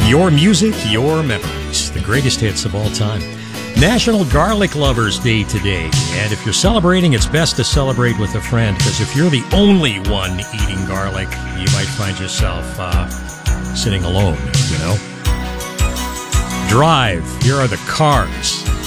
Your music, your memories, the greatest hits of all time. National Garlic Lovers Day today. And if you're celebrating, it's best to celebrate with a friend, because if you're the only one eating garlic, you might find yourself sitting alone, you know? Drive. Here are the Cars.